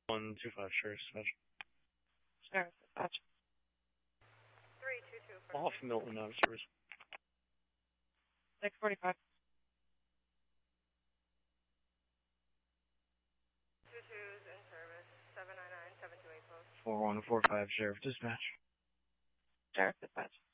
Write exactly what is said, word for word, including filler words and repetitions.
one two five, Sheriff Dispatch. Sheriff Dispatch. three two two. Off Milton, out of service. six forty-five. two two's in service. seven nine nine, seven two eight post. four one four five, Sheriff Dispatch. Sheriff Dispatch.